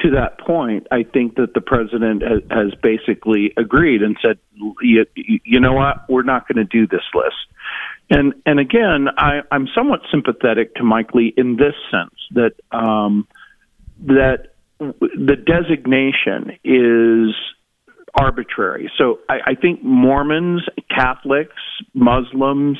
to that point, I think that the president has basically agreed and said, you know what, we're not going to do this list. And again, I'm somewhat sympathetic to Mike Lee in this sense that that the designation is arbitrary. So I think Mormons, Catholics, Muslims,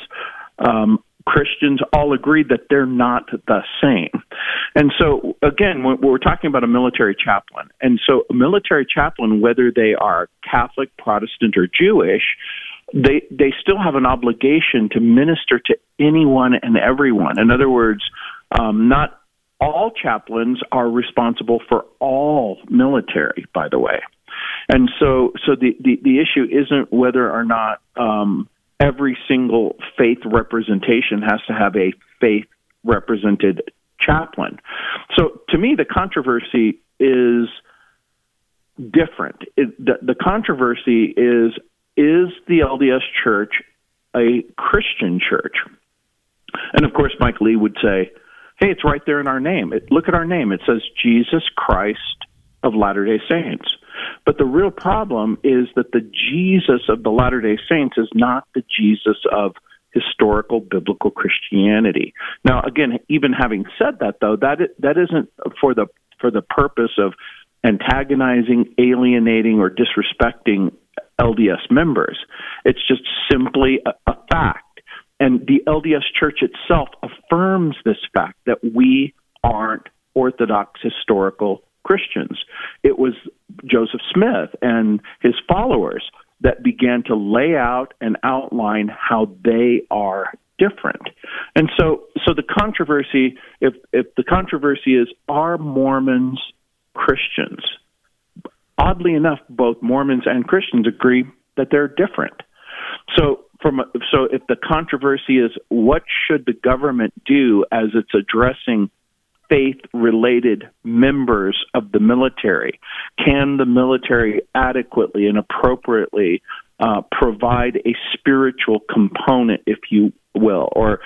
Christians all agree that they're not the same. And so, again, we're talking about a military chaplain. And so a military chaplain, whether they are Catholic, Protestant, or Jewish, they still have an obligation to minister to anyone and everyone. In other words, not all chaplains are responsible for all military, by the way. And so the issue isn't whether or not every single faith representation has to have a faith-represented chaplain. So to me, the controversy is different. The controversy is the LDS Church a Christian church? And of course, Mike Lee would say, hey, it's right there in our name. Look at our name. It says Jesus Christ of Latter-day Saints. But the real problem is that the Jesus of the Latter-day Saints is not the Jesus of historical biblical Christianity. Now, again, even having said that, though, that isn't for the purpose of antagonizing, alienating, or disrespecting LDS members. It's just simply a fact. And the LDS Church itself affirms this fact that we aren't Orthodox historical Christians. It was Joseph Smith and his followers that began to lay out and outline how they are different. And so the controversy, if the controversy is, are Mormons Christians? Oddly enough, both Mormons and Christians agree that they're different. So if the controversy is, what should the government do as it's addressing faith-related members of the military? Can the military adequately and appropriately provide a spiritual component, if you will, or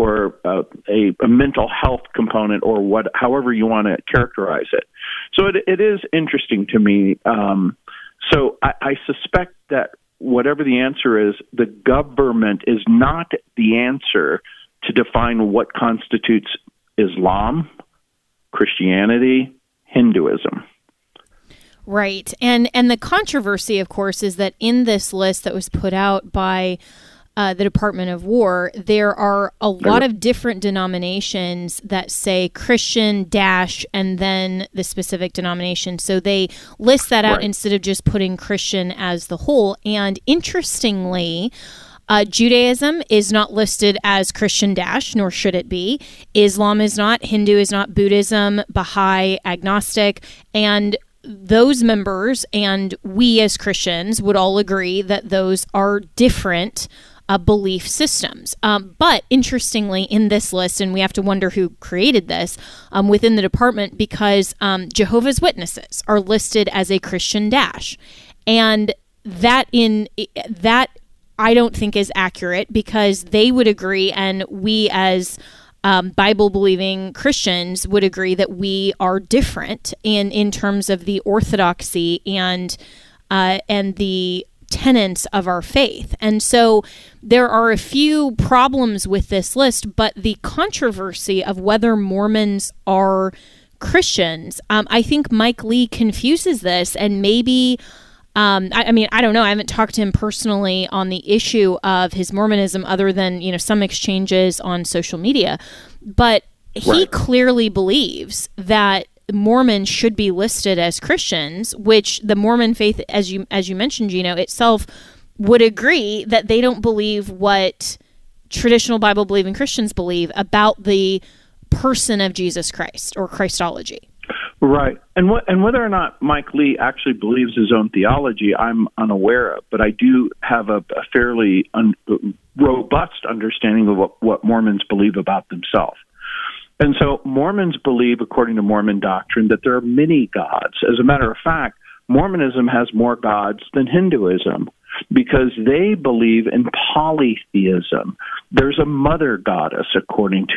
a mental health component, or however you want to characterize it? So it is interesting to me. So I suspect that whatever the answer is, the government is not the answer to define what constitutes Islam, Christianity, Hinduism. Right. And the controversy, of course, is that in this list that was put out by the Department of War, there are a lot of different denominations that say Christian dash and then the specific denomination. So they list that out instead of just putting Christian as the whole. And interestingly, Judaism is not listed as Christian dash, nor should it be. Islam is not. Hindu is not. Buddhism, Baha'i, agnostic, and those members and we as Christians would all agree that those are different belief systems. But interestingly, in this list, and we have to wonder who created this within the department, because Jehovah's Witnesses are listed as a Christian dash, and that I don't think is accurate, because they would agree, and we as Bible-believing Christians would agree that we are different in terms of the orthodoxy and the tenets of our faith. And so there are a few problems with this list, but the controversy of whether Mormons are Christians, I think Mike Lee confuses this, and maybe I mean, I don't know. I haven't talked to him personally on the issue of his Mormonism, other than, some exchanges on social media. But he clearly believes that Mormons should be listed as Christians, which the Mormon faith, as you mentioned, Gino, itself would agree that they don't believe what traditional Bible-believing Christians believe about the person of Jesus Christ or Christology. Right. And whether or not Mike Lee actually believes his own theology, I'm unaware of, but I do have a fairly robust understanding of what Mormons believe about themselves. And so Mormons believe, according to Mormon doctrine, that there are many gods. As a matter of fact, Mormonism has more gods than Hinduism, because they believe in polytheism. There's a mother goddess, according to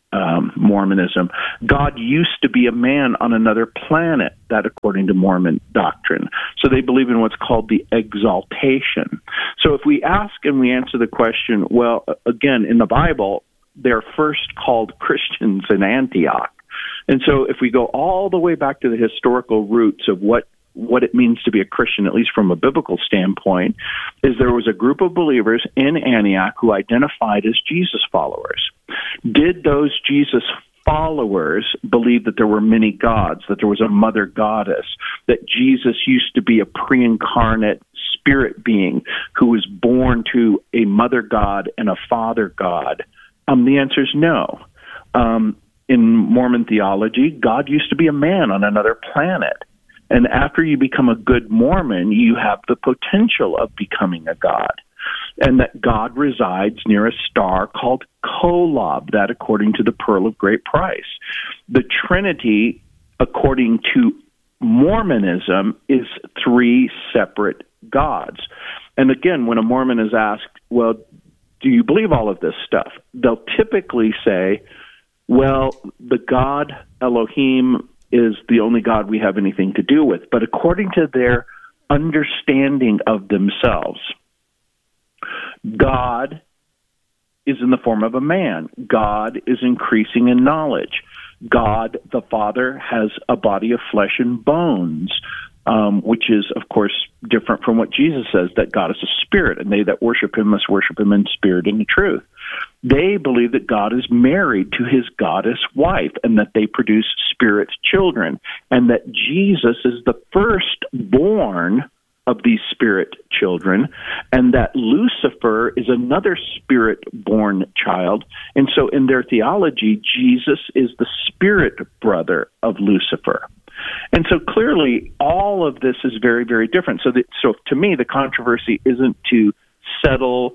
Mormonism. God used to be a man on another planet, that according to Mormon doctrine. So they believe in what's called the exaltation. So if we ask and we answer the question, well, again, in the Bible, they're first called Christians in Antioch. And so if we go all the way back to the historical roots of what it means to be a Christian, at least from a biblical standpoint, is there was a group of believers in Antioch who identified as Jesus followers. Did those Jesus followers believe that there were many gods, that there was a mother goddess, that Jesus used to be a pre-incarnate spirit being who was born to a mother god and a father god? The answer is no. In Mormon theology, God used to be a man on another planet. And after you become a good Mormon, you have the potential of becoming a god. And that God resides near a star called Kolob, that according to the Pearl of Great Price. The Trinity, according to Mormonism, is three separate gods. And again, when a Mormon is asked, well, do you believe all of this stuff? They'll typically say, well, the God Elohim is the only God we have anything to do with. But according to their understanding of themselves, God is in the form of a man. God is increasing in knowledge. God, the Father, has a body of flesh and bones, which is, of course, different from what Jesus says, that God is a spirit, and they that worship him must worship him in spirit and in truth. They believe that God is married to his goddess wife and that they produce spirit children, and that Jesus is the firstborn of these spirit children, and that Lucifer is another spirit-born child. And so in their theology, Jesus is the spirit brother of Lucifer. And so clearly all of this is very, very different. So to me, the controversy isn't to settle,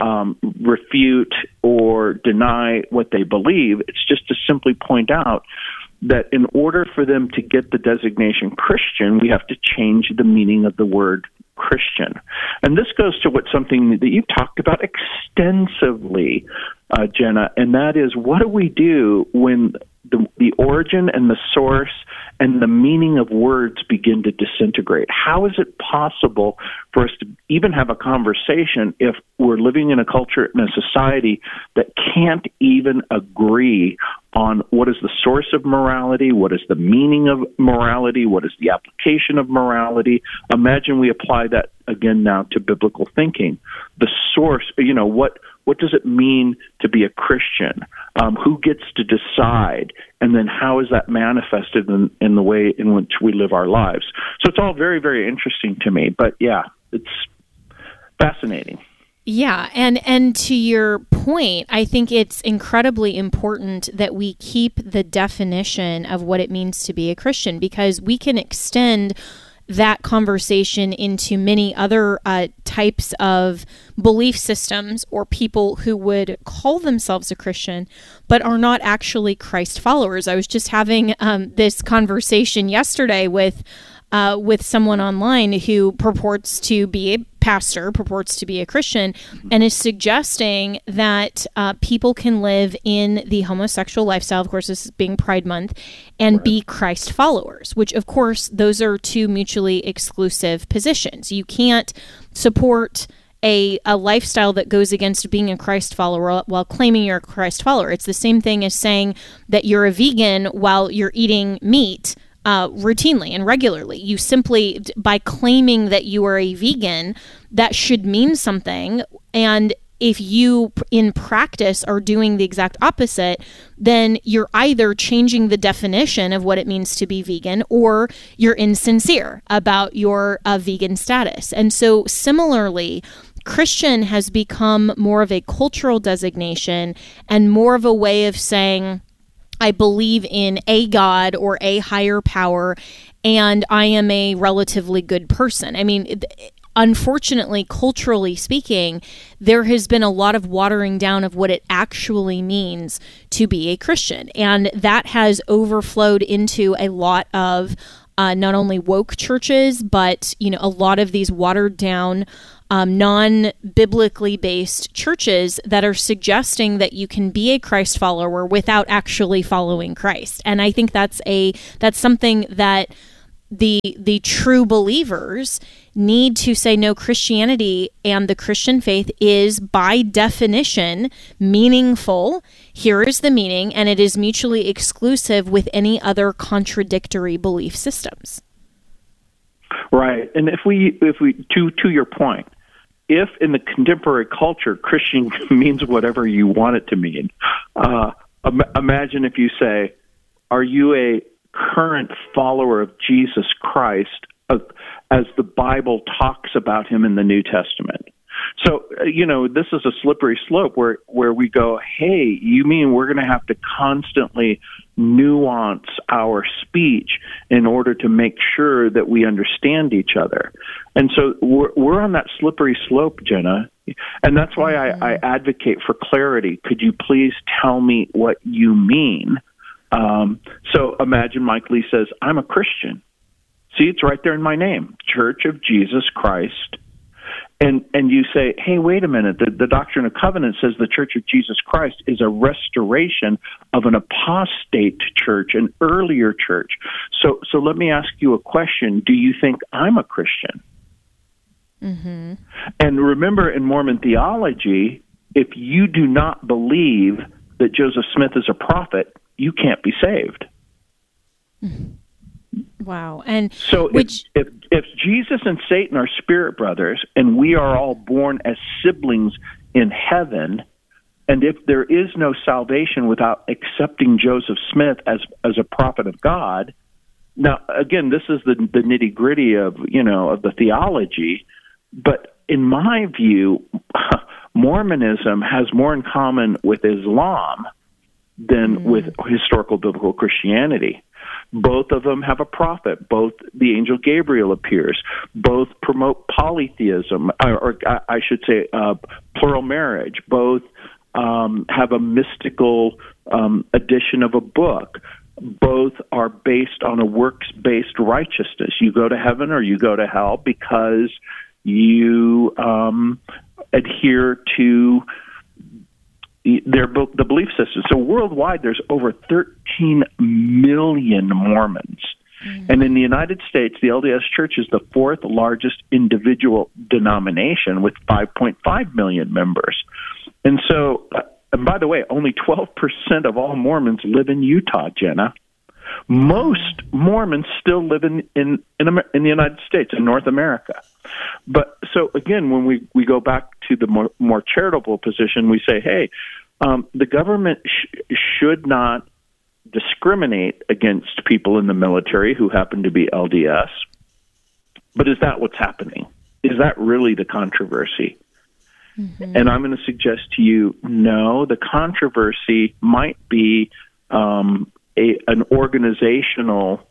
refute, or deny what they believe. It's just to simply point out that in order for them to get the designation Christian, we have to change the meaning of the word Christian. And this goes to something that you've talked about extensively, Jenna, and that is, what do we do when the origin and the source and the meaning of words begin to disintegrate? How is it possible for us to even have a conversation if we're living in a culture and a society that can't even agree on what is the source of morality, what is the meaning of morality, what is the application of morality? Imagine we apply that again now to biblical thinking. The source, what does it mean to be a Christian? Who gets to decide? And then how is that manifested in the way in which we live our lives? So it's all very, very interesting to me. But yeah, it's fascinating. Yeah, and to your point, I think it's incredibly important that we keep the definition of what it means to be a Christian, because we can extend that conversation into many other types of belief systems or people who would call themselves a Christian but are not actually Christ followers. I was just having this conversation yesterday with someone online who purports to be a pastor, purports to be a Christian, and is suggesting that people can live in the homosexual lifestyle, of course this is being Pride Month, and be Christ followers, which of course those are two mutually exclusive positions. You can't support a lifestyle that goes against being a Christ follower while claiming you're a Christ follower. It's the same thing as saying that you're a vegan while you're eating meat routinely and regularly. You simply, by claiming that you are a vegan, that should mean something. And if you in practice are doing the exact opposite, then you're either changing the definition of what it means to be vegan, or you're insincere about your vegan status. And so similarly, Christian has become more of a cultural designation and more of a way of saying, I believe in a God or a higher power, and I am a relatively good person. I mean, unfortunately, culturally speaking, there has been a lot of watering down of what it actually means to be a Christian. And that has overflowed into a lot of not only woke churches, but, a lot of these watered down non-biblically based churches that are suggesting that you can be a Christ follower without actually following Christ. And I think that's something that the true believers need to say, no, Christianity and the Christian faith is by definition meaningful. Here is the meaning, and it is mutually exclusive with any other contradictory belief systems. Right. And if we to your point, if in the contemporary culture Christian means whatever you want it to mean, imagine if you say, are you a current follower of Jesus Christ as the Bible talks about him in the New Testament? So, this is a slippery slope where we go, hey, you mean we're going to have to constantly nuance our speech in order to make sure that we understand each other? And so we're on that slippery slope, Jenna. And that's why I advocate for clarity. Could you please tell me what you mean? So imagine Mike Lee says, I'm a Christian. See, it's right there in my name, Church of Jesus Christ. And you say, hey, wait a minute, the Doctrine and Covenants says the Church of Jesus Christ is a restoration of an apostate church, an earlier church. So let me ask you a question. Do you think I'm a Christian? Mm-hmm. And remember, in Mormon theology, if you do not believe that Joseph Smith is a prophet, you can't be saved. Wow. And so if Jesus and Satan are spirit brothers and we are all born as siblings in heaven, and if there is no salvation without accepting Joseph Smith as a prophet of God, now again, this is the nitty-gritty of the theology, but in my view, Mormonism has more in common with Islam than with historical biblical Christianity. Both of them have a prophet. Both the angel Gabriel appears. Both promote polytheism, or I should say plural marriage. Both have a mystical edition of a book. Both are based on a works-based righteousness. You go to heaven or you go to hell because you adhere to the belief system. So worldwide, there's over 13 million Mormons. Mm-hmm. And in the United States, the LDS Church is the fourth largest individual denomination with 5.5 million members. And so, and by the way, only 12% of all Mormons live in Utah, Jenna. Most Mormons still live in the United States, in North America. But so again, when we go back to the more charitable position, we say, hey, the government should not discriminate against people in the military who happen to be LDS. But is that what's happening? Is that really the controversy? Mm-hmm. And I'm going to suggest to you, no, the controversy might be an organizational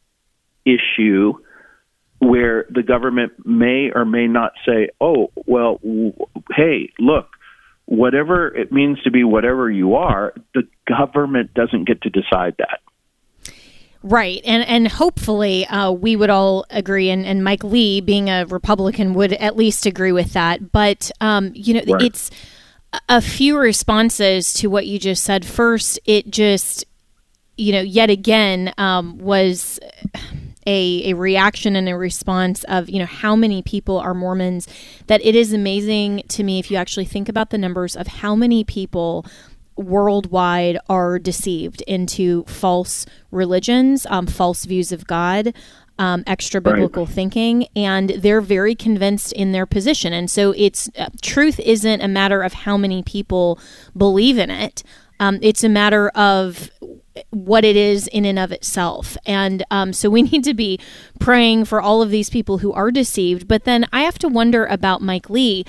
issue where the government may or may not say, oh, well, hey, look, whatever it means to be whatever you are, the government doesn't get to decide that. Right. And hopefully we would all agree, and Mike Lee, being a Republican, would at least agree with that. But, right. It's a few responses to what you just said. First, it just, yet again was a reaction and a response of, how many people are Mormons, that it is amazing to me if you actually think about the numbers of how many people worldwide are deceived into false religions, false views of God, extra biblical thinking, and they're very convinced in their position. And so it's truth isn't a matter of how many people believe in it. It's a matter of what it is in and of itself. And so we need to be praying for all of these people who are deceived. But then I have to wonder about Mike Lee.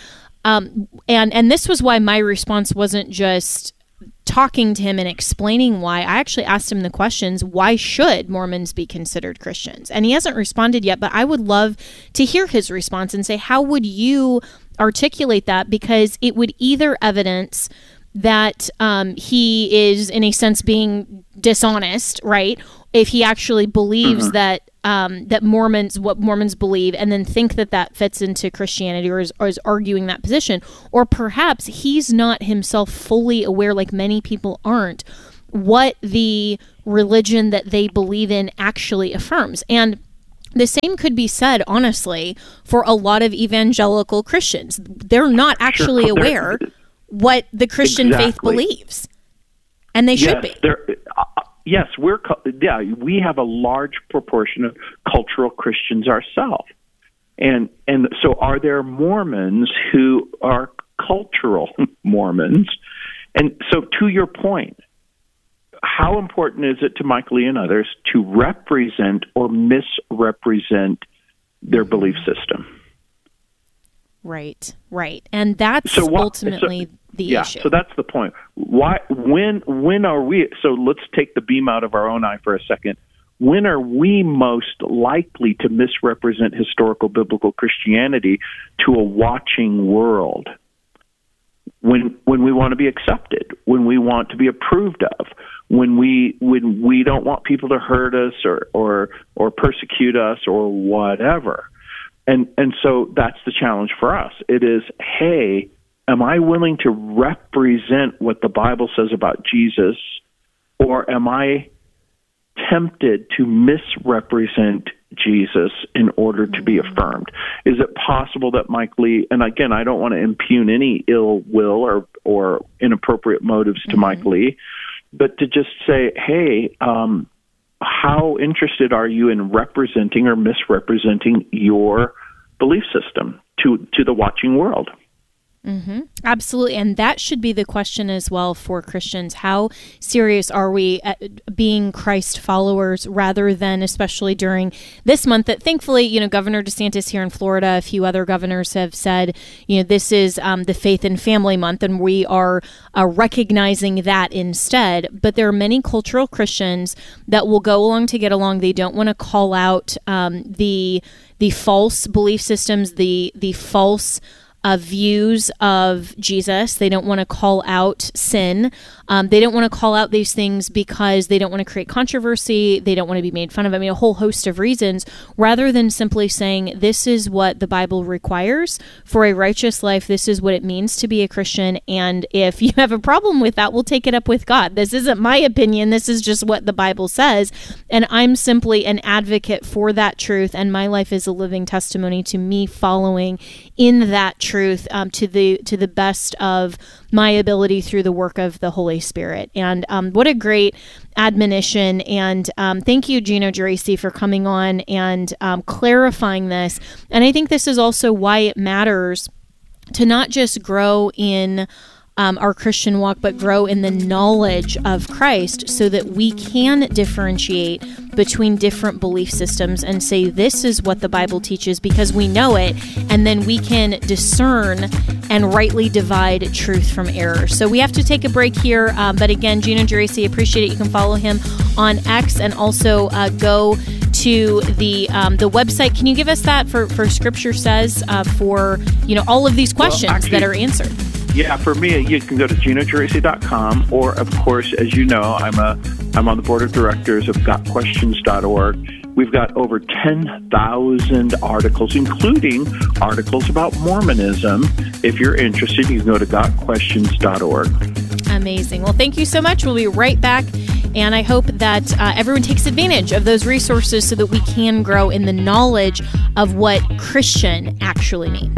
And this was why my response wasn't just talking to him and explaining why. I actually asked him the questions, why should Mormons be considered Christians? And he hasn't responded yet, but I would love to hear his response and say, how would you articulate that? Because it would either evidence that he is, in a sense, being dishonest, right? if he actually believes that that what Mormons believe, and then think that fits into Christianity, or is arguing that position, or perhaps he's not himself fully aware, like many people aren't, what the religion that they believe in actually affirms. And the same could be said, honestly, for a lot of evangelical Christians. They're not actually aware what the Christian faith believes, and they should be. Yes, we have a large proportion of cultural Christians ourselves. And so are there Mormons who are cultural Mormons? And so to your point, how important is it to Mike Lee and others to represent or misrepresent their belief system? Right. And that's ultimately the issue. So that's the point. When are we, so let's take the beam out of our own eye for a second. When are we most likely to misrepresent historical biblical Christianity to a watching world? When we want to be accepted, when we want to be approved of, when we don't want people to hurt us or persecute us or whatever. And so that's the challenge for us. It is, hey, am I willing to represent what the Bible says about Jesus, or am I tempted to misrepresent Jesus in order to be affirmed? Is it possible that Mike Lee, and again, I don't want to impugn any ill will or inappropriate motives to Mike Lee, but to just say, hey, how interested are you in representing or misrepresenting your belief system to the watching world? Absolutely. And that should be the question as well for Christians. How serious are we at being Christ followers, rather than, especially during this month that thankfully, Governor DeSantis here in Florida, a few other governors have said, this is the Faith and Family Month, and we are recognizing that instead. But there are many cultural Christians that will go along to get along. They don't want to call out the false belief systems, the false views of Jesus. They don't want to call out sin. They don't want to call out these things because they don't want to create controversy. They don't want to be made fun of. A whole host of reasons, rather than simply saying, this is what the Bible requires for a righteous life. This is what it means to be a Christian. And if you have a problem with that, we'll take it up with God. This isn't my opinion. This is just what the Bible says. And I'm simply an advocate for that truth. And my life is a living testimony to me following in that truth to the best of my ability through the work of the Holy Spirit. And what a great admonition. And thank you, Gino Geraci, for coming on and clarifying this. And I think this is also why it matters to not just grow in our Christian walk, but grow in the knowledge of Christ, so that we can differentiate between different belief systems and say, this is what the Bible teaches, because we know it, and then we can discern and rightly divide truth from error. So we have to take a break here, but again, Gino Geraci, appreciate it. You can follow him on X, and also go to the website. Can you give us that for Scripture Says for all of these questions that are answered? Yeah, for me, you can go to GinoGeraci.com, or, of course, as you know, I'm on the board of directors of GotQuestions.org. We've got over 10,000 articles, including articles about Mormonism. If you're interested, you can go to GotQuestions.org. Amazing. Well, thank you so much. We'll be right back. And I hope that everyone takes advantage of those resources so that we can grow in the knowledge of what Christian actually means.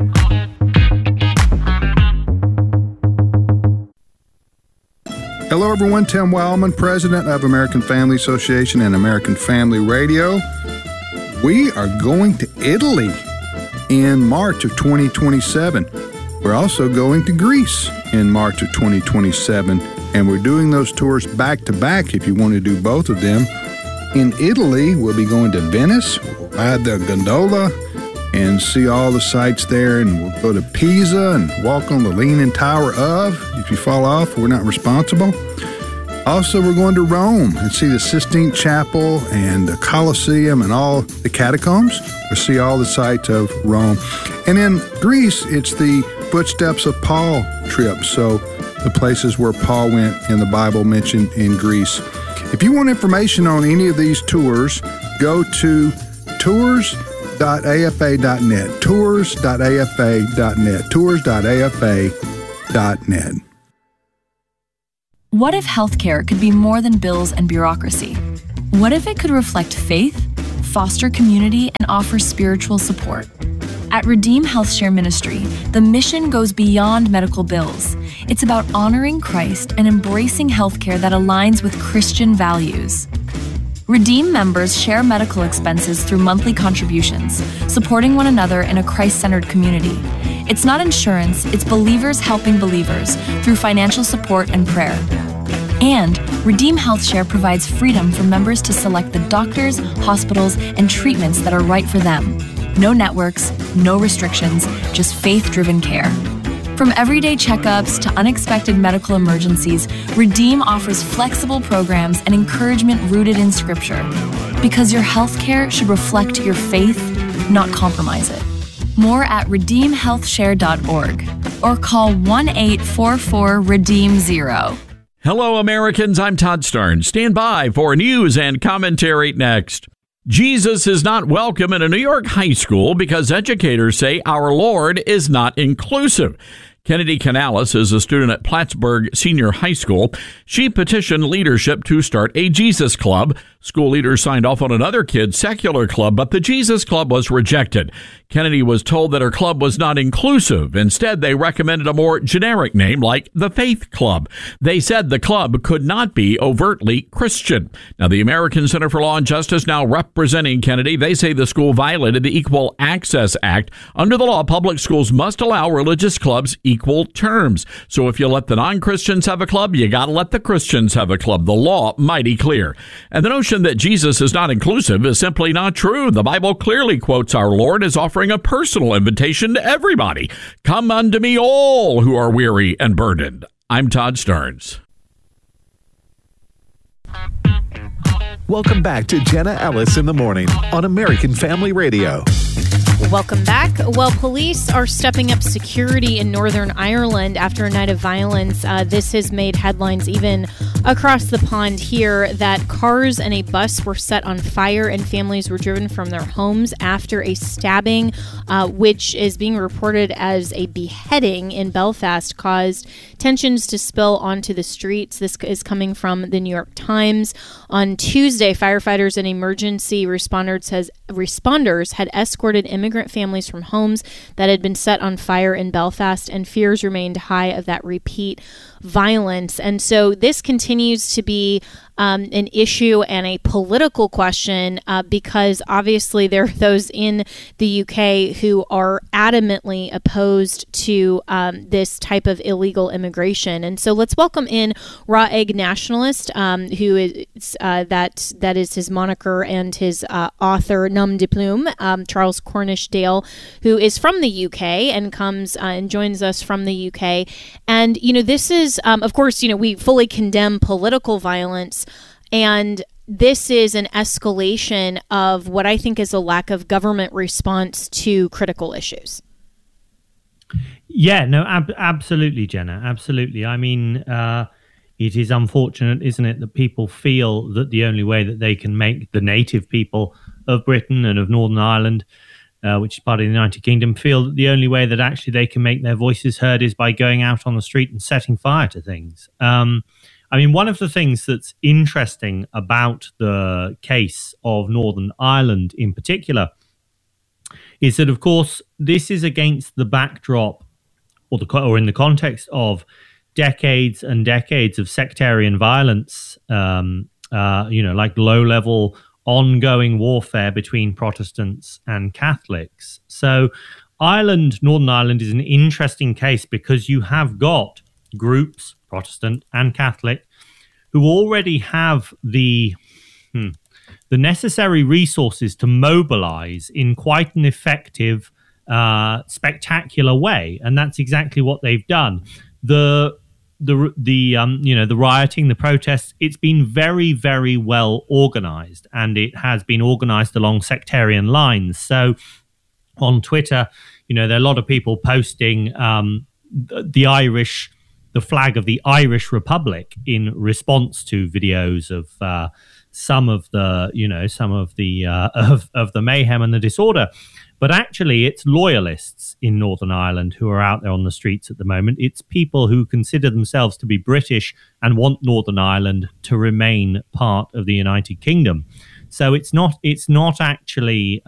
Hello, everyone. Tim Wildman, president of American Family Association and American Family Radio. We are going to Italy in March of 2027. We're also going to Greece in March of 2027, and we're doing those tours back to back if you want to do both of them. In Italy, we'll be going to Venice, we'll ride the gondola and see all the sights there, and we'll go to Pisa and walk on the Leaning Tower of. If you fall off, we're not responsible. Also, we're going to Rome and see the Sistine Chapel and the Colosseum and all the catacombs. We'll see all the sights of Rome. And in Greece, it's the Footsteps of Paul trip, so the places where Paul went in the Bible mentioned in Greece. If you want information on any of these tours, go to tours.afa.net, tours.afa.net, tours.afa.net. What if healthcare could be more than bills and bureaucracy? What if it could reflect faith, foster community, and offer spiritual support? At Redeem Health Share Ministry, the mission goes beyond medical bills. It's about honoring Christ and embracing healthcare that aligns with Christian values. Redeem members share medical expenses through monthly contributions, supporting one another in a Christ-centered community. It's not insurance, it's believers helping believers through financial support and prayer. And Redeem Health Share provides freedom for members to select the doctors, hospitals, and treatments that are right for them. No networks, no restrictions, just faith-driven care. From everyday checkups to unexpected medical emergencies, Redeem offers flexible programs and encouragement rooted in Scripture. Because your healthcare should reflect your faith, not compromise it. More at redeemhealthshare.org or call 1-844-REDEEM-0. Hello, Americans. I'm Todd Starnes. Stand by for news and commentary next. Jesus is not welcome in a New York high school because educators say our Lord is not inclusive. Kennedy Canales is a student at Plattsburgh Senior High School. She petitioned leadership to start a Jesus Club. School leaders signed off on another kid's secular club, but the Jesus Club was rejected. Kennedy was told that her club was not inclusive. Instead, they recommended a more generic name like the Faith Club. They said the club could not be overtly Christian. Now, the American Center for Law and Justice now representing Kennedy. They say the school violated the Equal Access Act. Under the law, public schools must allow religious clubs equal terms. So if you let the non-Christians have a club, you got to let the Christians have a club. The law mighty clear. And the notion that Jesus is not inclusive is simply not true. The Bible clearly quotes our Lord as offering a personal invitation to everybody. Come unto me all who are weary and burdened. I'm Todd Starnes. Welcome back to Jenna Ellis in the Morning on American Family Radio. Welcome back. Well, police are stepping up security in Northern Ireland after a night of violence. This has made headlines even across the pond here that cars and a bus were set on fire and families were driven from their homes after a stabbing, which is being reported as a beheading in Belfast, caused tensions to spill onto the streets. This is coming from the New York Times. On Tuesday, firefighters and emergency responders had escorted immigrant families from homes that had been set on fire in Belfast, and fears remained high of that repeat violence. And so this continues to be an issue and a political question because obviously there are those in the UK who are adamantly opposed to this type of illegal immigration. And so let's welcome in Raw Egg Nationalist, who is that is his moniker, and his author nom de plume, Charles Cornish Dale, who is from the UK and comes and joins us from the UK. And this is of course we fully condemn political violence, and this is an escalation of what I think is a lack of government response to critical issues. Yeah, no, absolutely, Jenna, absolutely. I mean, it is unfortunate, isn't it, that people feel that the only way that they can make the native people of Britain and of Northern Ireland, which is part of the United Kingdom, feel that the only way that actually they can make their voices heard is by going out on the street and setting fire to things. I mean, one of the things that's interesting about the case of Northern Ireland in particular is that, of course, this is against the backdrop or in the context of decades and decades of sectarian violence, like low-level ongoing warfare between Protestants and Catholics. So Northern Ireland is an interesting case because you have got groups, Protestant and Catholic, who already have the necessary resources to mobilize in quite an effective, spectacular way, and that's exactly what they've done. The rioting, the protests, it's been very, very well organized, and it has been organized along sectarian lines. So on Twitter, there are a lot of people posting the the flag of the Irish Republic in response to videos of some of the mayhem and the disorder. But actually, it's loyalists in Northern Ireland who are out there on the streets at the moment. It's people who consider themselves to be British and want Northern Ireland to remain part of the United Kingdom. So it's not actually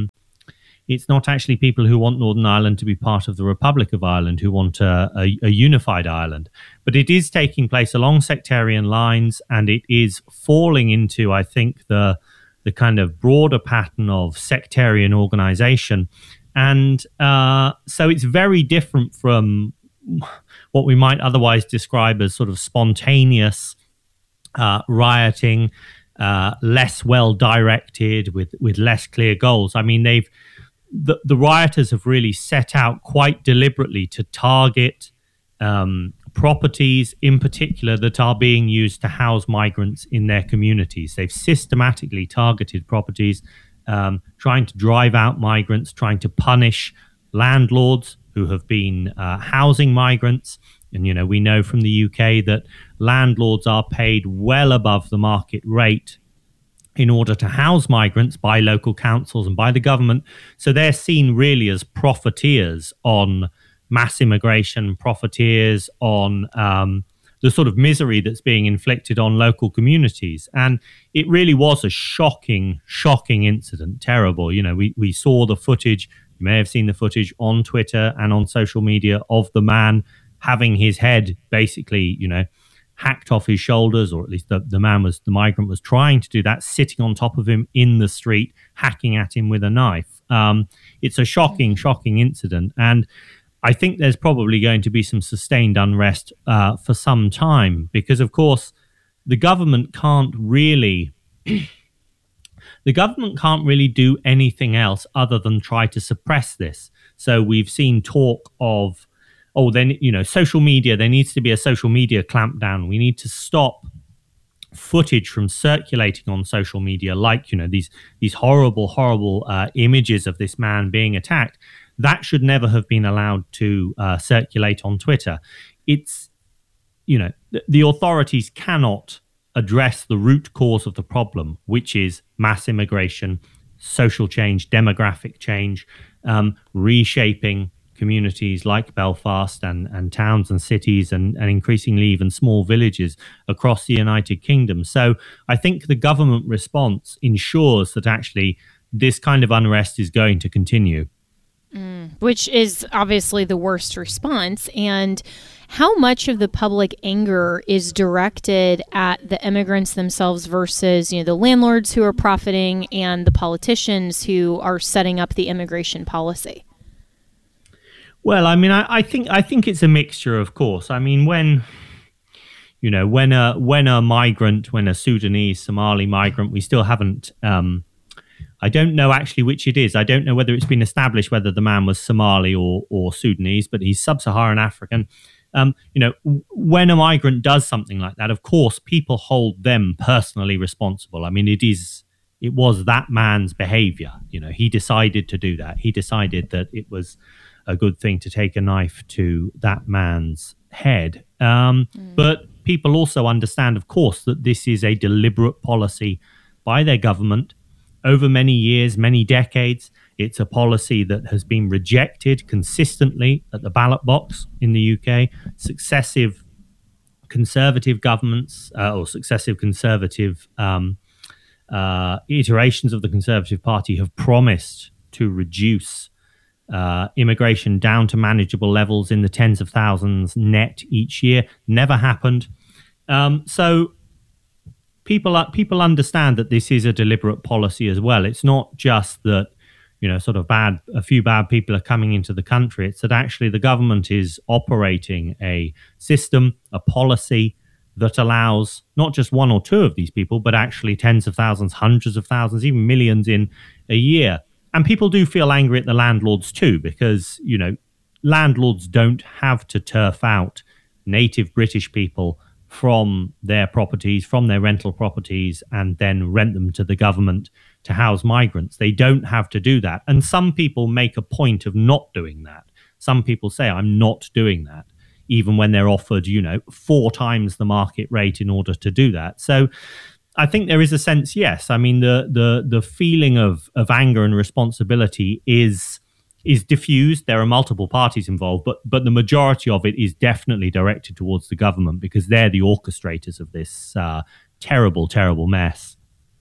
people who want Northern Ireland to be part of the Republic of Ireland who want a unified Ireland. But it is taking place along sectarian lines, and it is falling into, I think, the kind of broader pattern of sectarian organization. And so it's very different from what we might otherwise describe as sort of spontaneous rioting, less well directed, with less clear goals. I mean, the rioters have really set out quite deliberately to target properties in particular that are being used to house migrants in their communities. They've systematically targeted properties, trying to drive out migrants, trying to punish landlords who have been housing migrants. And, we know from the UK that landlords are paid well above the market rate in order to house migrants by local councils and by the government. So they're seen really as profiteers on mass immigration, profiteers on the sort of misery that's being inflicted on local communities. And it really was a shocking incident, terrible. We saw the footage, you may have seen the footage on Twitter and on social media of the man having his head basically, hacked off his shoulders, or at least the migrant was trying to do that, sitting on top of him in the street, hacking at him with a knife. It's a shocking incident. And I think there's probably going to be some sustained unrest for some time, because, of course, the government can't really do anything else other than try to suppress this. So we've seen talk of, social media. There needs to be a social media clampdown. We need to stop footage from circulating on social media, like these horrible images of this man being attacked. That should never have been allowed to circulate on Twitter. It's, the authorities cannot address the root cause of the problem, which is mass immigration, social change, demographic change, reshaping communities like Belfast and towns and cities and increasingly even small villages across the United Kingdom. So I think the government response ensures that actually this kind of unrest is going to continue. Which is obviously the worst response. And how much of the public anger is directed at the immigrants themselves versus, the landlords who are profiting and the politicians who are setting up the immigration policy? Well, I mean, I think it's a mixture, of course. I mean, when a migrant, when a Sudanese, Somali migrant, we still haven't. I don't know actually which it is. I don't know whether it's been established whether the man was Somali or Sudanese, but he's sub-Saharan African. When a migrant does something like that, of course, people hold them personally responsible. I mean, it was that man's behavior. He decided to do that. He decided that it was a good thing to take a knife to that man's head. But people also understand, of course, that this is a deliberate policy by their government over many years, many decades. It's a policy that has been rejected consistently at the ballot box in the UK. Successive conservative governments or successive conservative iterations of the Conservative Party have promised to reduce immigration down to manageable levels in the tens of thousands net each year. Never happened. So people understand that this is a deliberate policy as well. It's not just that, a few bad people are coming into the country. It's that actually the government is operating a system, a policy that allows not just one or two of these people, but actually tens of thousands, hundreds of thousands, even millions in a year. And people do feel angry at the landlords too, because, landlords don't have to turf out native British people from their properties, from their rental properties, and then rent them to the government to house migrants. They don't have to do that. And some people make a point of not doing that. Some people say, I'm not doing that. even when they're offered, 4 times the market rate in order to do that. So I think there is a sense, yes. I mean, the feeling of anger and responsibility is diffused. There are multiple parties involved, but the majority of it is definitely directed towards the government because they're the orchestrators of this terrible, terrible mess.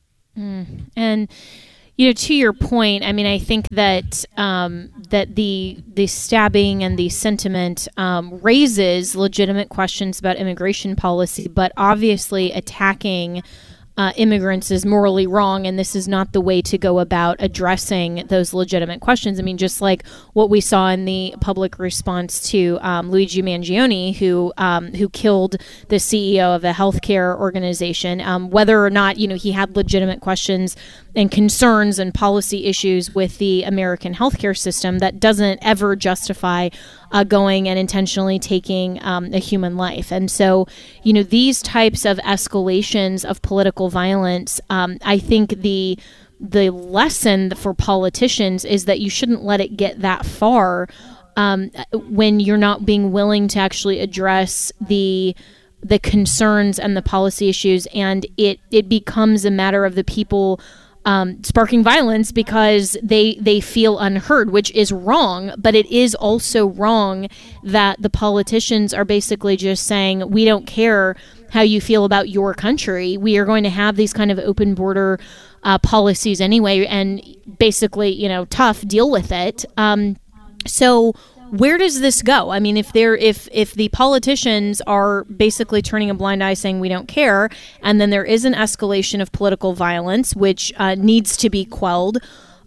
And to your point, I mean, I think that that the stabbing and the sentiment raises legitimate questions about immigration policy, but obviously attacking immigrants is morally wrong, and this is not the way to go about addressing those legitimate questions. I mean, just like what we saw in the public response to Luigi Mangione, who killed the CEO of a healthcare organization, whether or not he had legitimate questions and concerns and policy issues with the American healthcare system, that doesn't ever justify going and intentionally taking a human life. And so, these types of escalations of political violence, I think the lesson for politicians is that you shouldn't let it get that far when you're not being willing to actually address the concerns and the policy issues, and it becomes a matter of the people sparking violence because they feel unheard, which is wrong. But it is also wrong that the politicians are basically just saying, we don't care how you feel about your country. We are going to have these kind of open border policies anyway, and basically, tough, deal with it. So where does this go? I mean, if the politicians are basically turning a blind eye, saying we don't care, and then there is an escalation of political violence, which needs to be quelled,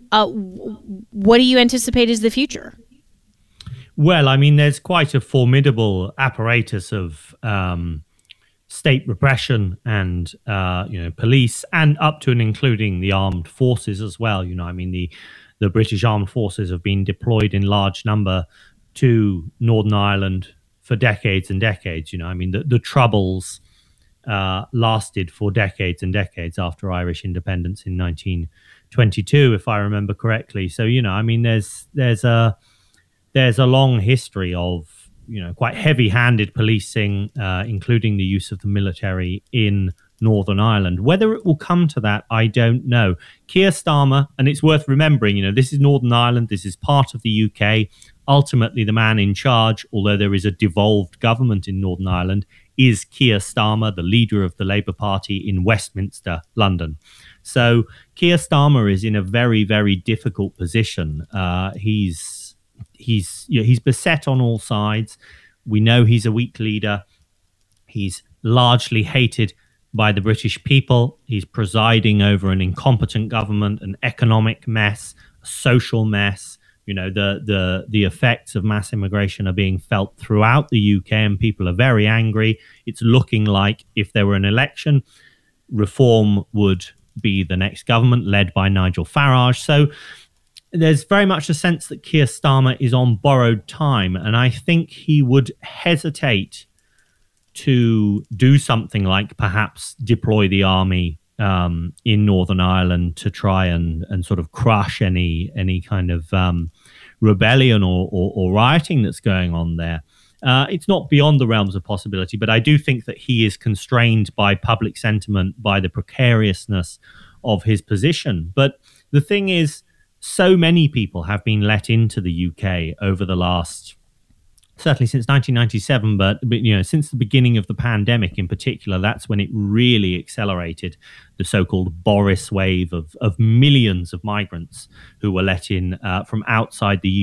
what do you anticipate is the future? Well, I mean, there's quite a formidable apparatus of state repression and police, and up to and including the armed forces as well. I mean, the British armed forces have been deployed in large number to Northern Ireland for decades and decades. I mean, the Troubles lasted for decades and decades after Irish independence in 1922, if I remember correctly. So, I mean, there's a long history of, quite heavy-handed policing, including the use of the military in Northern Ireland. Whether it will come to that, I don't know. Keir Starmer, and it's worth remembering, this is Northern Ireland, this is part of the UK. Ultimately, the man in charge, although there is a devolved government in Northern Ireland, is Keir Starmer, the leader of the Labour Party in Westminster, London. So Keir Starmer is in a very, very difficult position. He's beset on all sides. We know he's a weak leader. He's largely hated by the British people. He's presiding over an incompetent government, an economic mess, a social mess. The effects of mass immigration are being felt throughout the UK, and people are very angry. It's looking like if there were an election, Reform would be the next government led by Nigel Farage. So there's very much a sense that Keir Starmer is on borrowed time, and I think he would hesitate to do something like perhaps deploy the army in Northern Ireland to try and sort of crush any kind of rebellion or rioting that's going on there. It's not beyond the realms of possibility, but I do think that he is constrained by public sentiment, by the precariousness of his position. But the thing is, so many people have been let into the UK over the last, certainly since 1997, but since the beginning of the pandemic in particular. That's when it really accelerated, the so-called Boris wave of millions of migrants who were let in from outside the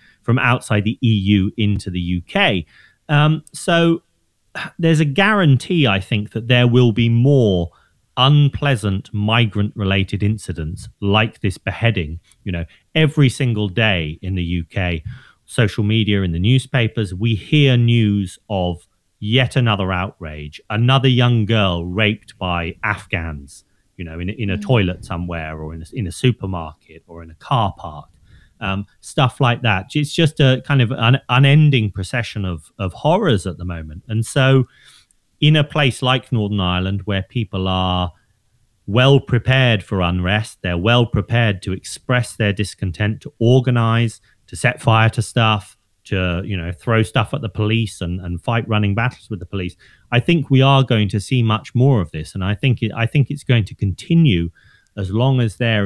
EU into the UK. So there's a guarantee, I think, that there will be more unpleasant migrant-related incidents like this beheading. Every single day in the UK, social media, in the newspapers, we hear news of yet another outrage, another young girl raped by Afghans, in a toilet somewhere, or in a supermarket, or in a car park, stuff like that. It's just a kind of an unending procession of horrors at the moment. And so in a place like Northern Ireland, where people are well prepared for unrest, they're well prepared to express their discontent, to organise, to set fire to stuff, to throw stuff at the police and fight running battles with the police. I think we are going to see much more of this, and I think it's going to continue as long as there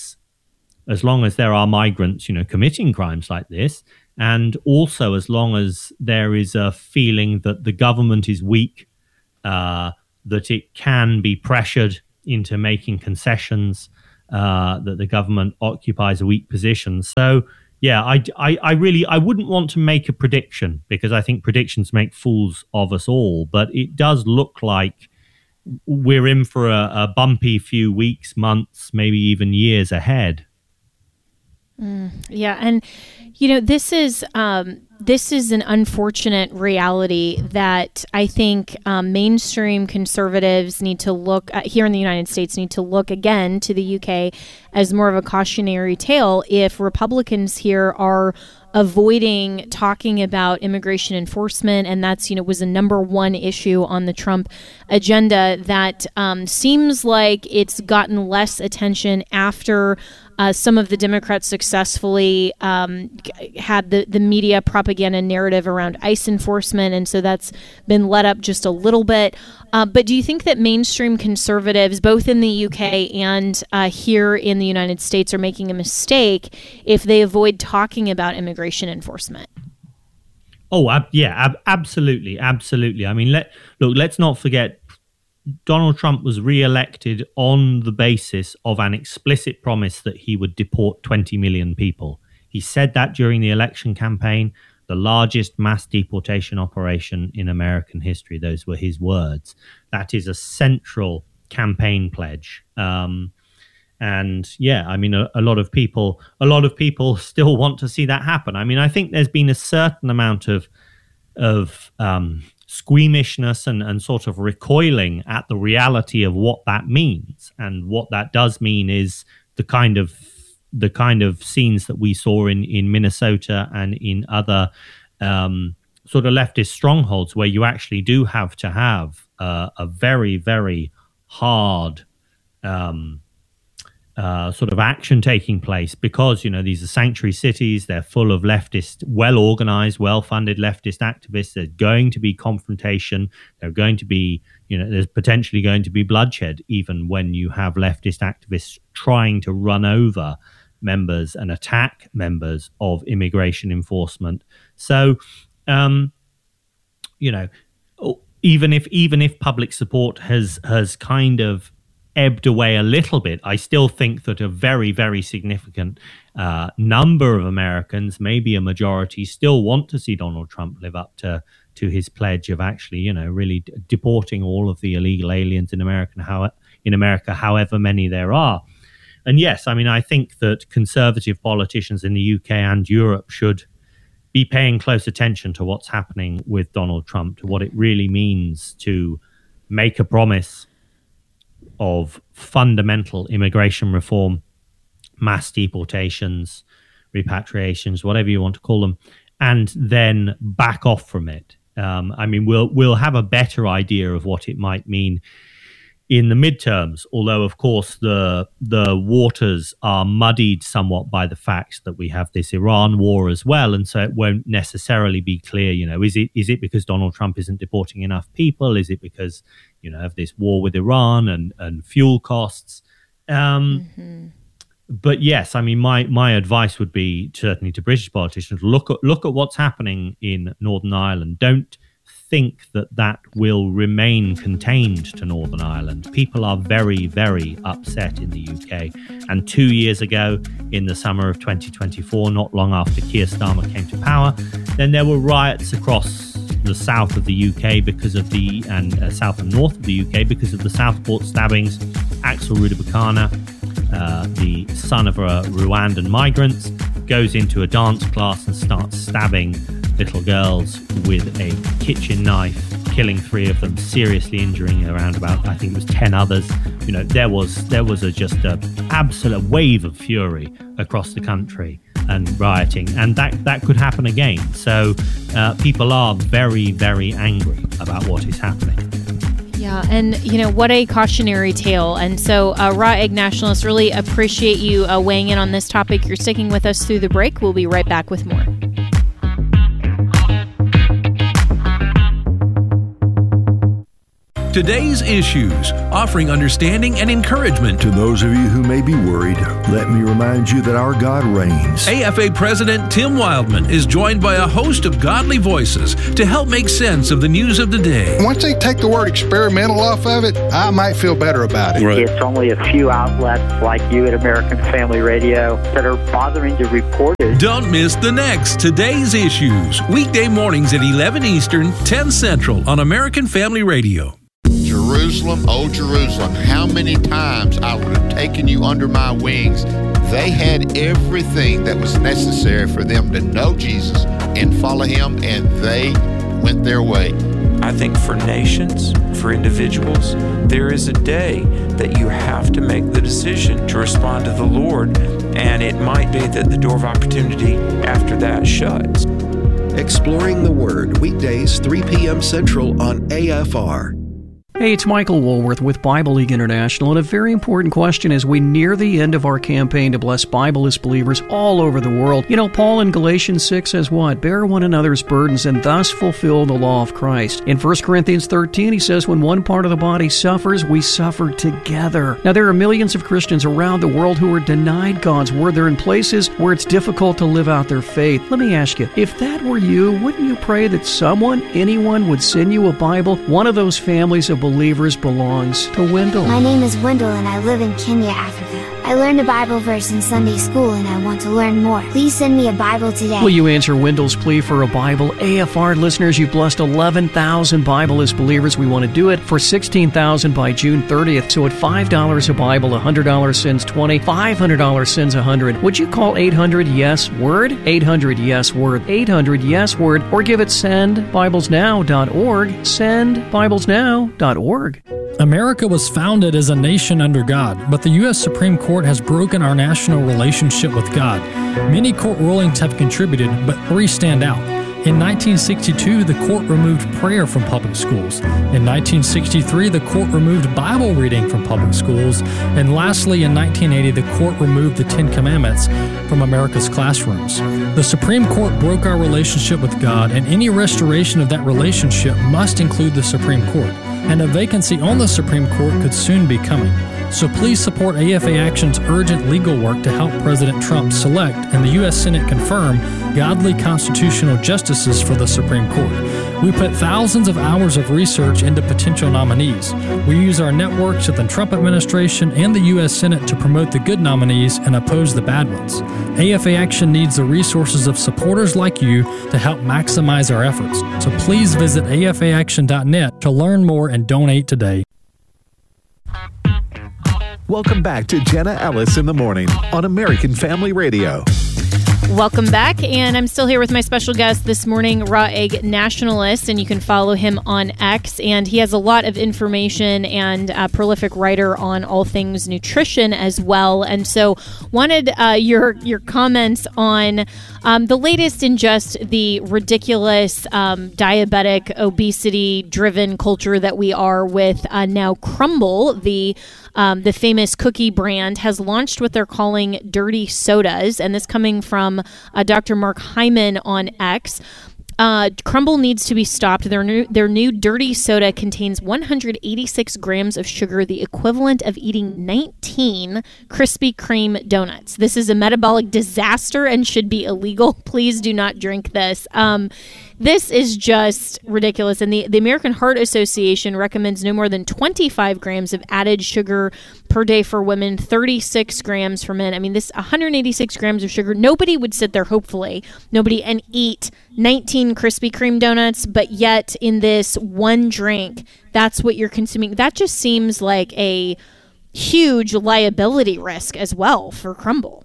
are migrants committing crimes like this, and also as long as there is a feeling that the government is weak, that it can be pressured into making concessions, that the government occupies a weak position. So yeah, I wouldn't want to make a prediction, because I think predictions make fools of us all, but it does look like we're in for a bumpy few weeks, months, maybe even years ahead. Yeah, and this is an unfortunate reality that I think mainstream conservatives need to look at, here in the United States, need to look again to the UK as more of a cautionary tale if Republicans here are avoiding talking about immigration enforcement, and that's was a number one issue on the Trump agenda that seems like it's gotten less attention after some of the Democrats successfully had the media propaganda narrative around ICE enforcement, and so that's been let up just a little bit. But do you think that mainstream conservatives, both in the UK and here in the United States, are making a mistake if they avoid talking about immigration enforcement? Oh, absolutely. I mean, let's not forget, Donald Trump was re-elected on the basis of an explicit promise that he would deport 20 million people. He said that during the election campaign, the largest mass deportation operation in American history. Those were his words. That is a central campaign pledge. And yeah, I mean, a lot of people still want to see that happen. I mean, I think there's been a certain amount of squeamishness and sort of recoiling at the reality of what that means. And what that does mean is the kind of scenes that we saw in Minnesota and in other sort of leftist strongholds, where you actually do have to have a very, very hard sort of action taking place, because these are sanctuary cities. They're full of leftist, well-organized, well-funded leftist activists. There's going to be confrontation. There's going to be there's potentially going to be bloodshed, even when you have leftist activists trying to run over members and attack members of immigration enforcement. So even if public support has kind of ebbed away a little bit, I still think that a very, very significant number of Americans, maybe a majority, still want to see Donald Trump live up to his pledge of actually, really deporting all of the illegal aliens in America, however many there are. And yes, I mean, I think that conservative politicians in the UK and Europe should be paying close attention to what's happening with Donald Trump, to what it really means to make a promise of fundamental immigration reform, mass deportations, repatriations, whatever you want to call them, and then back off from it. I mean, we'll have a better idea of what it might mean in the midterms, although, of course, the waters are muddied somewhat by the fact that we have this Iran war as well, and so it won't necessarily be clear, is it because Donald Trump isn't deporting enough people? Is it because, of this war with Iran and fuel costs? But yes, I mean, my advice would be certainly to British politicians, look at what's happening in Northern Ireland. Don't think that will remain contained to Northern Ireland. People are very, very upset in the UK. And 2 years ago, in the summer of 2024, not long after Keir Starmer came to power, then there were riots across the south of the UK south and north of the UK because of the Southport stabbings. Axel Rubicana, the son of a Rwandan migrant, goes into a dance class and starts stabbing little girls with a kitchen knife, killing 3 of them, seriously injuring around about, I think it was 10 others. There was just an absolute wave of fury across the country and rioting, and that could happen again. So people are very, very angry about what is happening. Yeah, and what a cautionary tale. And so, Ra Ignatius, really appreciate you weighing in on this topic. You're sticking with us through the break. We'll be right back with more. Today's Issues, offering understanding and encouragement to those of you who may be worried. Let me remind you that our God reigns. AFA President Tim Wildman is joined by a host of godly voices to help make sense of the news of the day. Once they take the word experimental off of it, I might feel better about it. Right. It's only a few outlets like you at American Family Radio that are bothering to report it. Don't miss the next Today's Issues, weekday mornings at 11 Eastern, 10 Central on American Family Radio. Jerusalem, oh Jerusalem, how many times I would have taken you under my wings. They had everything that was necessary for them to know Jesus and follow him, and they went their way. I think for nations, for individuals, there is a day that you have to make the decision to respond to the Lord, and it might be that the door of opportunity after that shuts. Exploring the Word, weekdays 3 p.m. Central on AFR. Hey, it's Michael Woolworth with Bible League International, and a very important question as we near the end of our campaign to bless Bibleless believers all over the world. You know, Paul in Galatians 6 says what? Bear one another's burdens and thus fulfill the law of Christ. In 1 Corinthians 13, he says when one part of the body suffers, we suffer together. Now, there are millions of Christians around the world who are denied God's word. They're in places where it's difficult to live out their faith. Let me ask you, if that were you, wouldn't you pray that anyone would send you a Bible? One of those families of believers belongs to Wendell. My name is Wendell and I live in Kenya, Africa. I learned a Bible verse in Sunday school and I want to learn more. Please send me a Bible today. Will you answer Wendell's plea for a Bible? AFR listeners, you've blessed 11,000 Bibleless believers. We want to do it for 16,000 by June 30th. So at $5 a Bible, $100 sends 20, $500 sends 100. Would you call 800-YES-WORD? 800-YES-WORD. 800-YES-WORD. Or give it sendbiblesnow.org. Sendbiblesnow.org. America was founded as a nation under God, but the U.S. Supreme Court has broken our national relationship with God. Many court rulings have contributed, but three stand out. In 1962, the court removed prayer from public schools. In 1963, the court removed Bible reading from public schools. And lastly, in 1980, the court removed the Ten Commandments from America's classrooms. The Supreme Court broke our relationship with God, and any restoration of that relationship must include the Supreme Court. And a vacancy on the Supreme Court could soon be coming. So please support AFA Action's urgent legal work to help President Trump select and the U.S. Senate confirm godly constitutional justices for the Supreme Court. We put thousands of hours of research into potential nominees. We use our networks at the Trump administration and the U.S. Senate to promote the good nominees and oppose the bad ones. AFA Action needs the resources of supporters like you to help maximize our efforts. So please visit afaaction.net to learn more and donate today. Welcome back to Jenna Ellis in the Morning on American Family Radio. Welcome back, and I'm still here with my special guest this morning, Raw Egg Nationalist, and you can follow him on X, and he has a lot of information and a prolific writer on all things nutrition as well, and so wanted your comments on the latest in just the ridiculous diabetic, obesity-driven culture that we are with now. Crumbl, the famous cookie brand, has launched what they're calling dirty sodas, and this coming from Dr. Mark Hyman on X. Crumbl needs to be stopped. Their new dirty soda contains 186 grams of sugar, the equivalent of eating 19 Krispy Kreme donuts. This is a metabolic disaster and should be illegal. Please do not drink this. This is just ridiculous. And the American Heart Association recommends no more than 25 grams of added sugar per day for women, 36 grams for men. I mean, this 186 grams of sugar, nobody would sit there, hopefully, and eat 19 Krispy Kreme donuts, but yet in this one drink, that's what you're consuming. That just seems like a huge liability risk as well for Crumbl.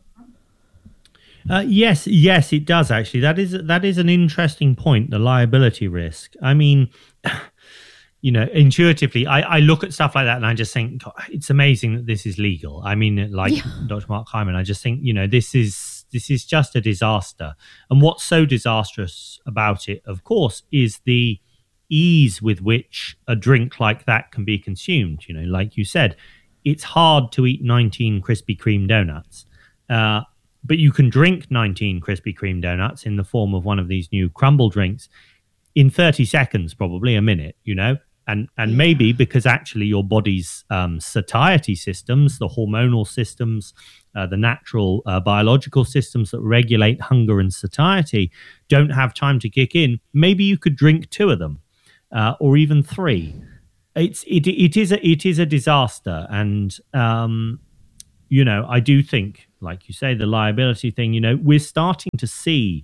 Yes, it does actually. That is an interesting point, the liability risk. I mean, intuitively, I look at stuff like that and I just think, God, it's amazing that this is legal. I mean, Dr. Mark Hyman, I just think, this is just a disaster. And what's so disastrous about it, of course, is the ease with which a drink like that can be consumed. Like you said, it's hard to eat 19 Krispy Kreme donuts. But you can drink 19 Krispy Kreme donuts in the form of one of these new Crumbl drinks in 30 seconds, probably a minute, And maybe because actually your body's satiety systems, the hormonal systems, the natural biological systems that regulate hunger and satiety don't have time to kick in, maybe you could drink 2 of them or even 3. It is a disaster. And, I do think, like you say, the liability thing, we're starting to see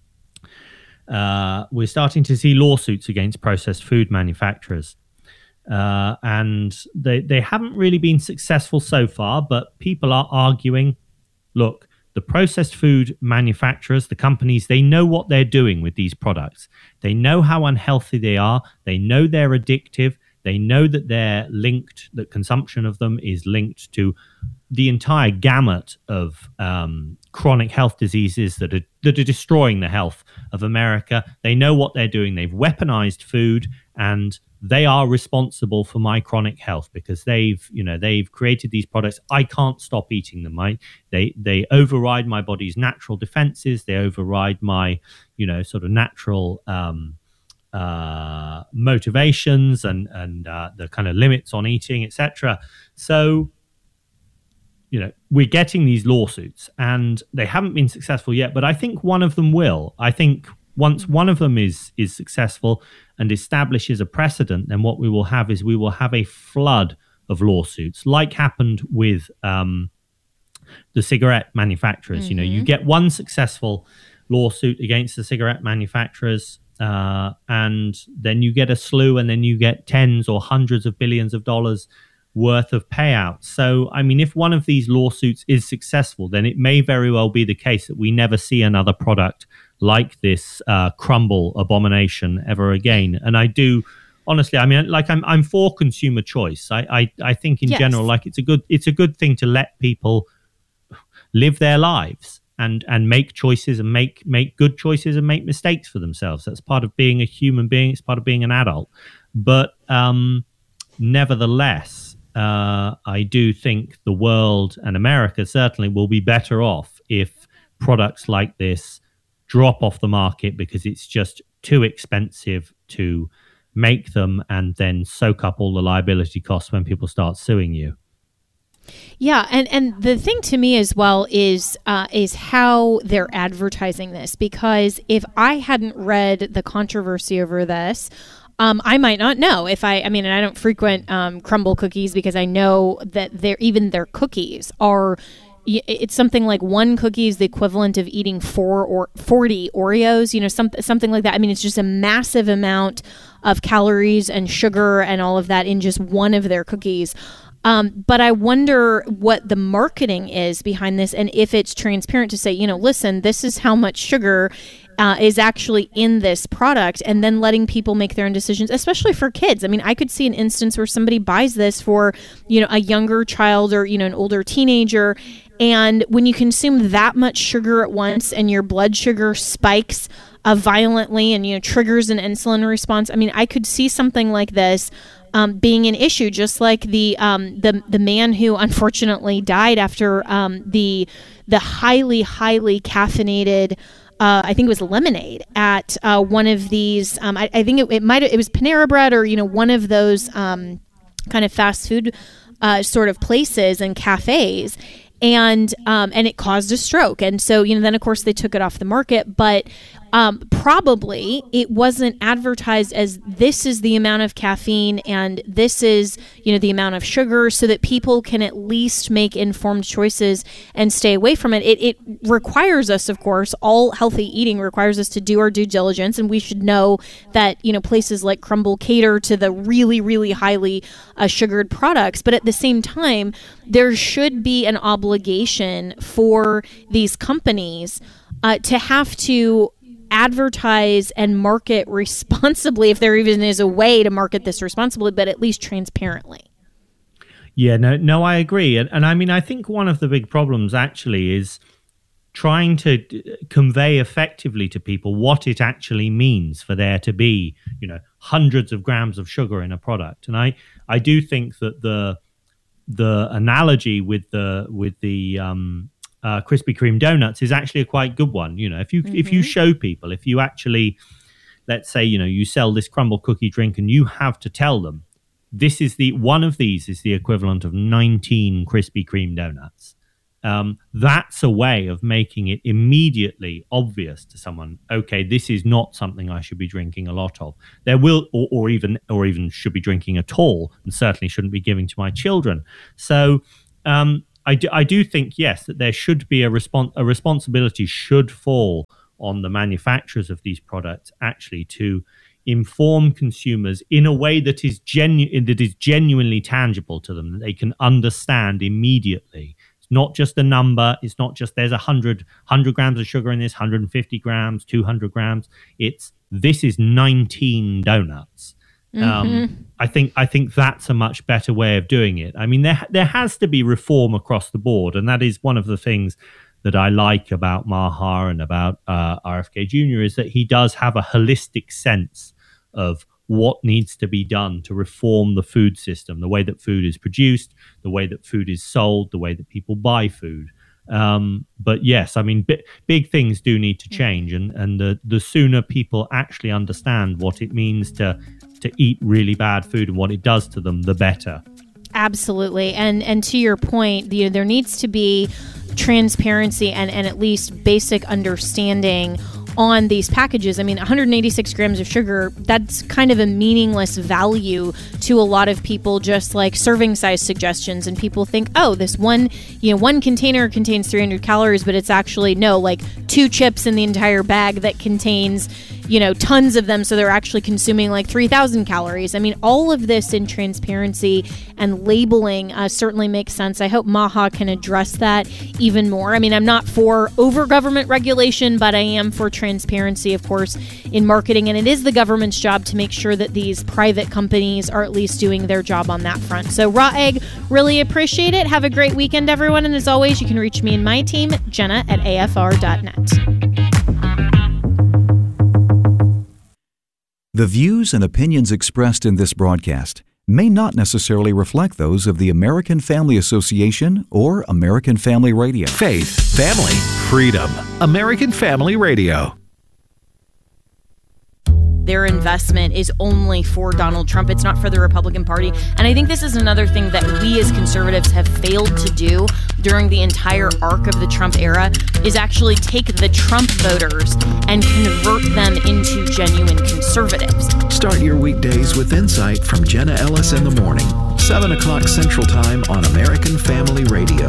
lawsuits against processed food manufacturers. And they haven't really been successful so far, but people are arguing, look, the processed food manufacturers, the companies, they know what they're doing with these products. They know how unhealthy they are. They know they're addictive. They know that that consumption of them is linked to the entire gamut of chronic health diseases that are destroying the health of America. They know what they're doing. They've weaponized food, and they are responsible for my chronic health because they've created these products. I can't stop eating them. They override my body's natural defenses. They override my, sort of natural motivations and the kind of limits on eating, etc. So, we're getting these lawsuits, and they haven't been successful yet. But I think one of them will. I think once one of them is successful and establishes a precedent, then what we will have is a flood of lawsuits, like happened with the cigarette manufacturers. Mm-hmm. You get one successful lawsuit against the cigarette manufacturers, and then you get a slew, and then you get tens or hundreds of billions of dollars worth of payouts. So, if one of these lawsuits is successful, then it may very well be the case that we never see another product like this crumble abomination ever again. And I do, honestly, I'm for consumer choice. I think in general, like it's a good thing to let people live their lives and make choices and make good choices and make mistakes for themselves. That's part of being a human being. It's part of being an adult. But nevertheless, I do think the world and America certainly will be better off if products like this drop off the market because it's just too expensive to make them and then soak up all the liability costs when people start suing you. Yeah, and the thing to me as well is how they're advertising this, because if I hadn't read the controversy over this, I might not know and I don't frequent Crumble cookies because I know that their cookies are, it's something like one cookie is the equivalent of eating 4 or 40 Oreos, something like that. It's just a massive amount of calories and sugar and all of that in just one of their cookies. But I wonder what the marketing is behind this, and if it's transparent to say, listen, this is how much sugar is actually in this product, and then letting people make their own decisions, especially for kids. I could see an instance where somebody buys this for, a younger child or, an older teenager, and when you consume that much sugar at once and your blood sugar spikes violently and, triggers an insulin response, I could see something like this being an issue, just like the man who unfortunately died after the highly caffeinated I think it was lemonade at one of these. I think it was Panera Bread or one of those kind of fast food sort of places and cafes. And it caused a stroke. And so, then of course they took it off the market, but probably it wasn't advertised as this is the amount of caffeine and this is, the amount of sugar, so that people can at least make informed choices and stay away from it. It requires us, of course, all healthy eating requires us to do our due diligence, and we should know that, places like Crumble cater to the really, really highly sugared products. But at the same time, there should be an obligation for these companies to have to advertise and market responsibly, if there even is a way to market this responsibly, but at least transparently. Yeah, no, I agree. And I think one of the big problems actually is trying to convey effectively to people what it actually means for there to be, hundreds of grams of sugar in a product. And I do think that the analogy with the Krispy Kreme donuts is actually a quite good one. If you show people, if you actually let's say, you sell this crumble cookie drink and you have to tell them one of these is the equivalent of 19 Krispy Kreme donuts. That's a way of making it immediately obvious to someone, okay, this is not something I should be drinking a lot of. There will, or even should be drinking at all, and certainly shouldn't be giving to my children. So I do think, yes, that there should be a responsibility should fall on the manufacturers of these products actually to inform consumers in a way that is genuinely tangible to them, that they can understand immediately. It's not just a number. It's not just there's 100 grams of sugar in this, 150 grams, 200 grams. This is 19 donuts. I think that's a much better way of doing it. I mean, there has to be reform across the board, and that is one of the things that I like about Maha and about RFK Jr. is that he does have a holistic sense of what needs to be done to reform the food system, the way that food is produced, the way that food is sold, the way that people buy food. But yes, I mean, big things do need to change, and the sooner people actually understand what it means to eat really bad food and what it does to them, the better. Absolutely. And to your point, there needs to be transparency and at least basic understanding on these packages. I mean, 186 grams of sugar, that's kind of a meaningless value to a lot of people, just like serving size suggestions. And people think, oh, this one container contains 300 calories, but it's actually like 2 chips in the entire bag that contains, tons of them. So they're actually consuming like 3,000 calories. I mean, all of this in transparency and labeling certainly makes sense. I hope Maha can address that even more. I mean, I'm not for over government regulation, but I am for transparency, of course, in marketing. And it is the government's job to make sure that these private companies are at least doing their job on that front. So Raw Egg, really appreciate it. Have a great weekend, everyone. And as always, you can reach me and my team, Jenna@afr.net. The views and opinions expressed in this broadcast may not necessarily reflect those of the American Family Association or American Family Radio. Faith, family, freedom. American Family Radio. Their investment is only for Donald Trump. It's not for the Republican Party. And I think this is another thing that we as conservatives have failed to do during the entire arc of the Trump era, is actually take the Trump voters and convert them into genuine conservatives. Start your weekdays with insight from Jenna Ellis in the morning, 7 o'clock Central Time on American Family Radio.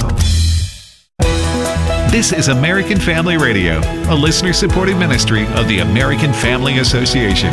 This is American Family Radio, a listener-supported ministry of the American Family Association.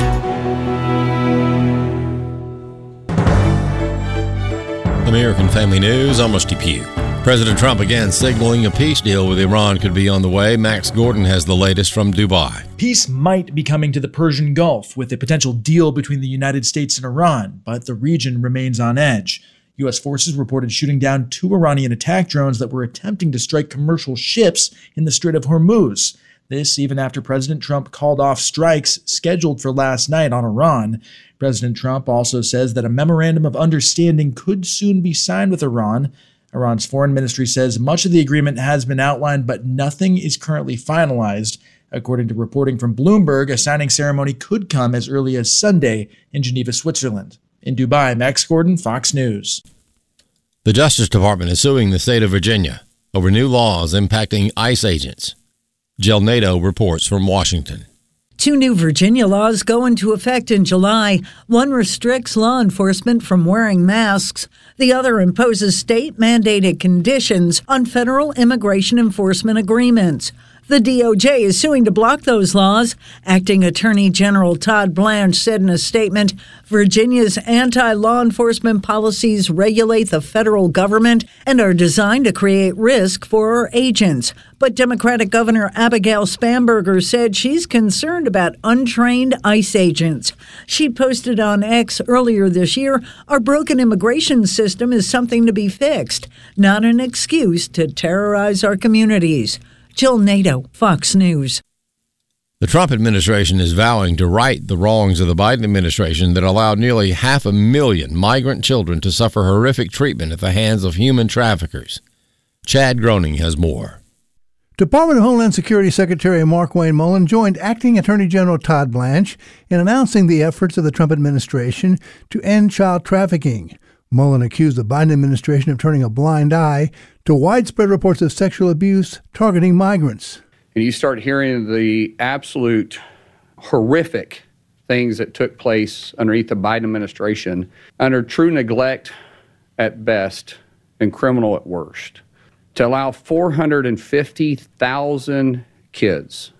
American Family News, I'm Rusty Pugh. President Trump again signaling a peace deal with Iran could be on the way. Max Gordon has the latest from Dubai. Peace might be coming to the Persian Gulf with a potential deal between the United States and Iran, but the region remains on edge. U.S. forces reported shooting down 2 Iranian attack drones that were attempting to strike commercial ships in the Strait of Hormuz. This even after President Trump called off strikes scheduled for last night on Iran. President Trump also says that a memorandum of understanding could soon be signed with Iran. Iran's foreign ministry says much of the agreement has been outlined, but nothing is currently finalized. According to reporting from Bloomberg, a signing ceremony could come as early as Sunday in Geneva, Switzerland. In Dubai, Max Gordon, Fox News. The Justice Department is suing the state of Virginia over new laws impacting ICE agents. Jill Nato reports from Washington. 2 new Virginia laws go into effect in July. One restricts law enforcement from wearing masks. The other imposes state-mandated conditions on federal immigration enforcement agreements. The DOJ is suing to block those laws. Acting Attorney General Todd Blanche said in a statement, Virginia's anti-law enforcement policies regulate the federal government and are designed to create risk for our agents. But Democratic Governor Abigail Spanberger said she's concerned about untrained ICE agents. She posted on X earlier this year, our broken immigration system is something to be fixed, not an excuse to terrorize our communities. Jill Nato, Fox News. The Trump administration is vowing to right the wrongs of the Biden administration that allowed nearly 500,000 migrant children to suffer horrific treatment at the hands of human traffickers. Chad Groening has more. Department of Homeland Security Secretary Mark Wayne Mullen joined Acting Attorney General Todd Blanche in announcing the efforts of the Trump administration to end child trafficking. Mullen accused the Biden administration of turning a blind eye to widespread reports of sexual abuse targeting migrants. And you start hearing the absolute horrific things that took place underneath the Biden administration, under true neglect at best and criminal at worst, to allow 450,000 kids